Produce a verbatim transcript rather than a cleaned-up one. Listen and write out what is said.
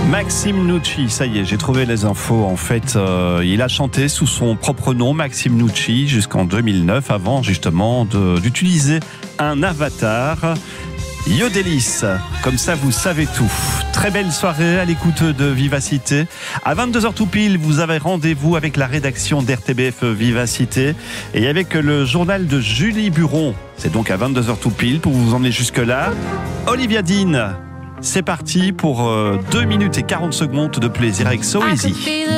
Maxime Nucci, ça y est, j'ai trouvé les infos. En fait, euh, il a chanté sous son propre nom, Maxime Nucci, jusqu'en deux mille neuf, avant justement de, d'utiliser un avatar. Yodelis, comme ça vous savez tout. Très belle soirée à l'écoute de Vivacité. À vingt-deux heures tout pile, vous avez rendez-vous avec la rédaction d'R T B F Vivacité et avec le journal de Julie Buron. C'est donc à vingt-deux heures tout pile pour vous emmener jusque-là. Olivia Dean, c'est parti pour deux minutes et quarante secondes de plaisir avec So Easy.